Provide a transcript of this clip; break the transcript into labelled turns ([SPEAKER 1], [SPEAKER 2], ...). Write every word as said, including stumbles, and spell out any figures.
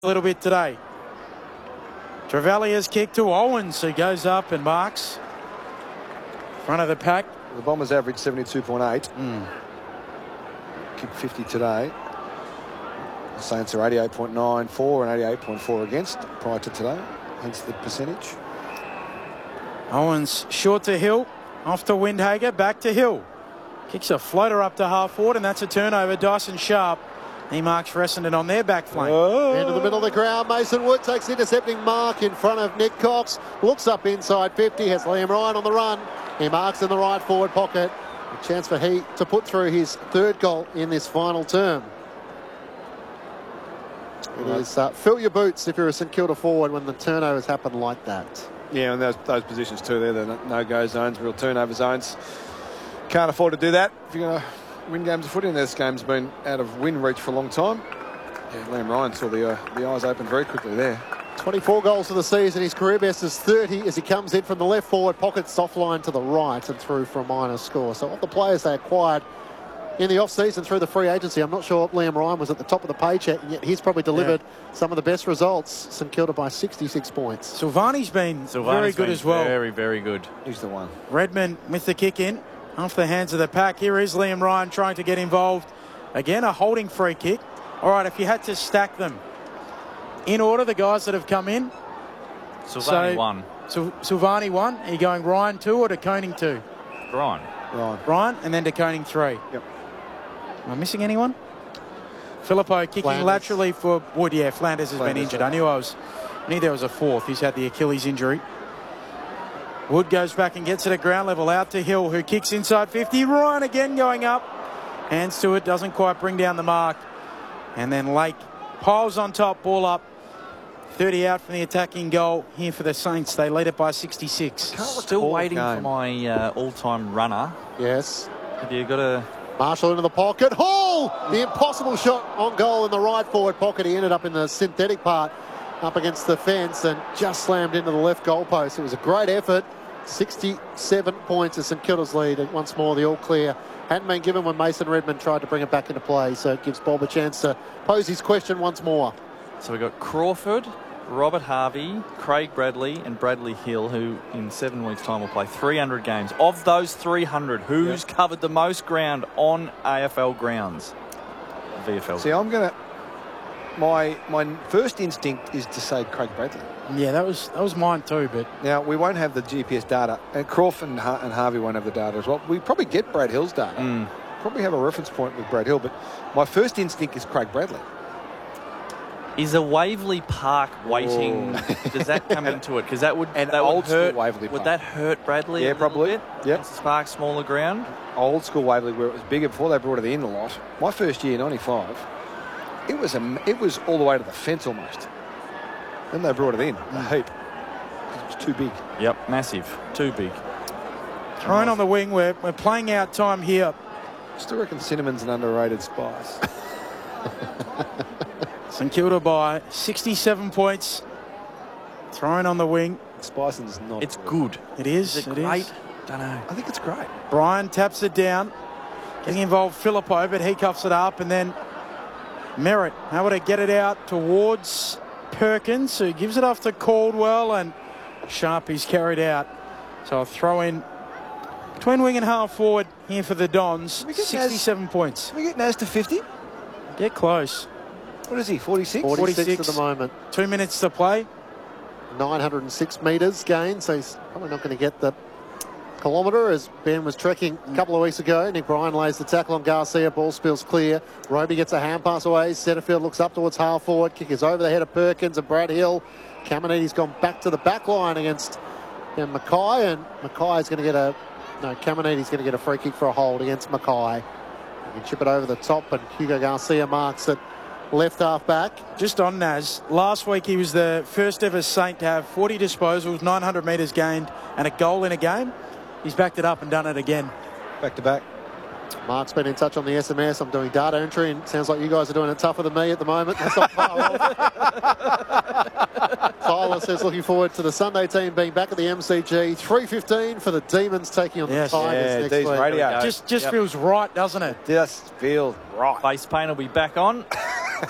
[SPEAKER 1] a little bit today. Trevelyan's kick to Owens, who goes up and marks. Front of the pack.
[SPEAKER 2] The Bombers average seventy-two point eight.
[SPEAKER 1] Mm.
[SPEAKER 2] Kick fifty today. The Saints are eighty-eight point nine for and eighty-eight point four against prior to today, hence the percentage.
[SPEAKER 1] Owens short to Hill, off to Windhager, back to Hill. Kicks a floater up to half forward, and that's a turnover. Dyson Sharp, he marks for Essendon on their back flank.
[SPEAKER 3] Oh. Into the middle of the ground, Mason Wood takes the intercepting mark in front of Nick Cox. Looks up inside fifty, has Liam Ryan on the run. He marks in the right forward pocket. A chance for he to put through his third goal in this final term. It
[SPEAKER 2] right.
[SPEAKER 3] is uh, fill your boots if you're a St Kilda forward when the turnovers happen like that.
[SPEAKER 2] Yeah, and those, those positions too there, the no-go zones, real turnover zones. Can't afford to do that if you're going to win games of footy, and this game's been out of win reach for a long time. Yeah, Liam Ryan saw the, uh, the eyes open very quickly there.
[SPEAKER 3] twenty-four goals for the season. His career best is thirty as he comes in from the left forward pocket, soft line to the right and through for a minor score. So of the players they acquired in the off-season through the free agency, I'm not sure Liam Ryan was at the top of the paycheck, and yet he's probably delivered yeah. some of the best results. St Kilda by sixty-six points.
[SPEAKER 1] Silvani's been
[SPEAKER 4] Silvani's
[SPEAKER 1] very good
[SPEAKER 4] been
[SPEAKER 1] as well.
[SPEAKER 4] Very, very good.
[SPEAKER 2] He's the one.
[SPEAKER 1] Redmond with the kick in, off the hands of the pack. Here is Liam Ryan trying to get involved. Again, a holding free kick. All right, if you had to stack them in order, the guys that have come in.
[SPEAKER 4] Silvani
[SPEAKER 1] so,
[SPEAKER 4] one.
[SPEAKER 1] So Silvani one. Are you going Ryan two or De Koning two?
[SPEAKER 4] Ryan.
[SPEAKER 2] Ryan.
[SPEAKER 1] Ryan and then De Koning three.
[SPEAKER 2] Yep.
[SPEAKER 1] Am I missing anyone? Filippo kicking
[SPEAKER 3] Flanders.
[SPEAKER 1] laterally for Wood. Yeah, Flanders has
[SPEAKER 2] Flanders,
[SPEAKER 1] been injured.
[SPEAKER 2] yeah.
[SPEAKER 1] I knew I was. I knew there was a fourth. He's had the Achilles injury. Wood goes back and gets it at ground level out to Hill, who kicks inside fifty. Ryan again going up. Hands to it, doesn't quite bring down the mark. And then Lake piles on top, ball up. thirty out from the attacking goal here for the Saints. They lead it by sixty-six.
[SPEAKER 4] Still waiting for my uh, all-time runner.
[SPEAKER 3] Yes.
[SPEAKER 4] Have you got a...
[SPEAKER 3] Marshall into the pocket. Hall! The impossible shot on goal in the right forward pocket. He ended up in the synthetic part up against the fence and just slammed into the left goalpost. It was a great effort. sixty-seven points as St Kilda's lead. And once more, the all clear hadn't been given when Mason Redmond tried to bring it back into play. So it gives Bob a chance to pose his question once more.
[SPEAKER 4] So we've got Crawford, Robert Harvey, Craig Bradley and Bradley Hill, who in seven weeks' time will play three hundred games. Of those three hundred, who's yep. covered the most ground on A F L grounds? V F L.
[SPEAKER 2] See, I'm going to... My my first instinct is to say Craig Bradley.
[SPEAKER 1] Yeah, that was that was mine too. But
[SPEAKER 2] now we won't have the G P S data, and Crawford and, Har and Harvey won't have the data as well. We probably get Brad Hill's data.
[SPEAKER 4] Mm.
[SPEAKER 2] Probably have a reference point with Brad Hill, but my first instinct is Craig Bradley.
[SPEAKER 4] Is a Waverley Park waiting? Oh. Does that come into it? Because that would
[SPEAKER 2] and
[SPEAKER 4] that
[SPEAKER 2] old
[SPEAKER 4] would hurt.
[SPEAKER 2] School Waverley Park.
[SPEAKER 4] Would that hurt Bradley?
[SPEAKER 2] Yeah,
[SPEAKER 4] a
[SPEAKER 2] probably.
[SPEAKER 4] Yep. Spark smaller ground.
[SPEAKER 2] Old school Waverley, where it was bigger before they brought it in a lot. My first year, ninety-five. It was a, it was all the way to the fence almost. Then they brought it in, a heap. It was too big.
[SPEAKER 4] Yep, massive. Too big.
[SPEAKER 1] Thrown on the wing, we're, we're playing out time here.
[SPEAKER 2] Still reckon cinnamon's an underrated spice.
[SPEAKER 1] St Kilda by sixty-seven points. Thrown on the wing.
[SPEAKER 2] Spice is not.
[SPEAKER 4] It's good.
[SPEAKER 1] It is.
[SPEAKER 4] Is it,
[SPEAKER 1] it
[SPEAKER 4] great?
[SPEAKER 1] Is.
[SPEAKER 4] Don't know.
[SPEAKER 2] I think it's great.
[SPEAKER 1] Brian taps it down. Getting involved Filippo, but he cuffs it up, and then Merritt able to get it out towards Perkins, who gives it off to Caldwell, and Sharpie's carried out. So I'll throw in between wing and half forward here for the Dons. sixty-seven
[SPEAKER 2] Naz,
[SPEAKER 1] points.
[SPEAKER 2] Can we get Naz to fifty?
[SPEAKER 1] Get close.
[SPEAKER 2] What is he, forty-six?
[SPEAKER 3] forty-six,
[SPEAKER 1] forty-six
[SPEAKER 3] at the moment.
[SPEAKER 1] Two minutes to play.
[SPEAKER 3] nine hundred six metres gain, so he's probably not going to get the kilometre as Ben was trekking a couple of weeks ago. Nick Bryan lays the tackle on Garcia. Ball spills clear. Roby gets a hand pass away. Setterfield looks up towards half forward. Kick is over the head of Perkins and Brad Hill. Caminiti's gone back to the back line against you know, Mackay, and Mackay is going to get a... No, Caminiti's going to get a free kick for a hold against Mackay. He can chip it over the top, and Hugo Garcia marks it left half back.
[SPEAKER 1] Just on Naz, last week he was the first ever Saint to have forty disposals, nine hundred metres gained, and a goal in a game. He's backed it up and done it again.
[SPEAKER 2] Back to back.
[SPEAKER 3] Mark's been in touch on the S M S. I'm doing data entry, and it sounds like you guys are doing it tougher than me at the moment. That's not far off. Tyler says looking forward to the Sunday team being back at the M C G. three fifteen for the Demons taking on
[SPEAKER 1] yes.
[SPEAKER 3] the Tigers
[SPEAKER 2] yeah,
[SPEAKER 3] next
[SPEAKER 2] D's
[SPEAKER 3] week.
[SPEAKER 2] radio.
[SPEAKER 1] Just, just
[SPEAKER 4] yep.
[SPEAKER 1] feels right, doesn't it?
[SPEAKER 2] Just feels right.
[SPEAKER 4] Face paint will be back on.